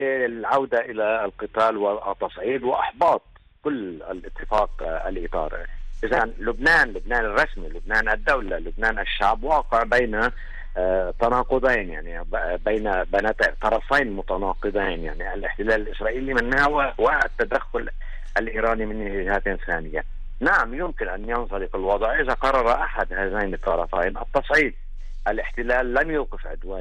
العودة إلى القتال والتصعيد وإحباط كل الاتفاق الإطاري. إذا لبنان الرسمي، لبنان الدولة، لبنان الشعب واقع بين تناقضين، يعني بين طرفين متناقضين، يعني الاحتلال الإسرائيلي منها والتدخل الإيراني من جهة ثانية. نعم يمكن أن ينزلق الوضع إذا قرر أحد هذين الطرفين التصعيد. الاحتلال لم يوقف عدوان